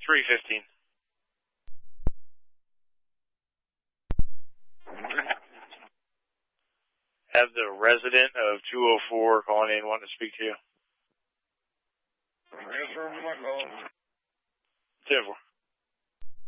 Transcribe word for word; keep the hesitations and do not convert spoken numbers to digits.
three fifteen. Have the resident of two oh four calling in wanting to speak to you. Yes, sir. My call. ten four.